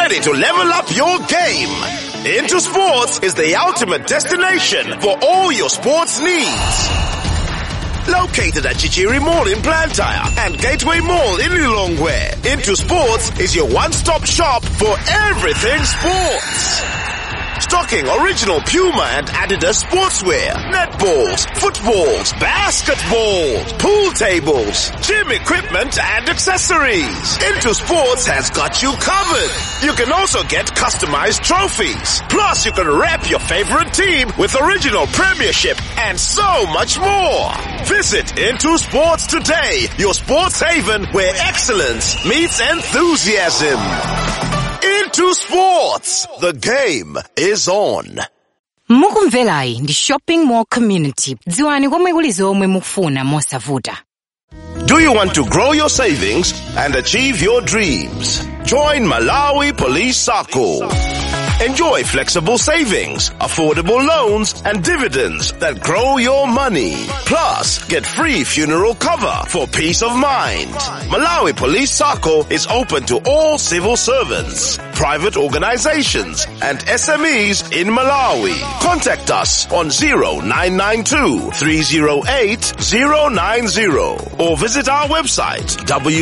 ready to level up your game. Into Sports is the ultimate destination for all your sports needs. Located at Chichiri Mall in Blantyre and Gateway Mall in Lilongwe, Into Sports is your one-stop shop for everything sports. Stocking original Puma and Adidas sportswear, netballs, footballs, basketballs, pool tables, gym equipment and accessories. Into Sports has got you covered. You can also get customized trophies. Plus you can rep your favorite team with original premiership and so much more. Visit Into Sports today, your sports haven where excellence meets enthusiasm. Into Sports. The game is on. Mukumvelai ndi shopping mall community. Dziwani komwe kuli zomwe mukufuna mosavuta. Do you want to grow your savings and achieve your dreams? Join Malawi Police Sacco. Enjoy flexible savings, affordable loans, and dividends that grow your money. Plus, get free funeral cover for peace of mind. Malawi Police Sacco is open to all civil servants, private organizations, and SMEs in Malawi. Contact us on 0992 308 090 or visit our website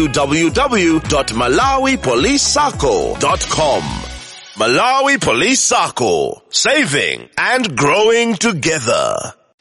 www.malawipolicesacco.com. Malawi Police Sacco, saving and growing together.